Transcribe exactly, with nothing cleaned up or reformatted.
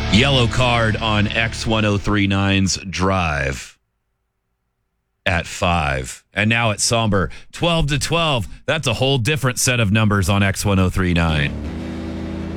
Yellow card on X ten thirty-nine's drive at five. And now at Somber, twelve to twelve. That's a whole different set of numbers on X ten thirty-nine.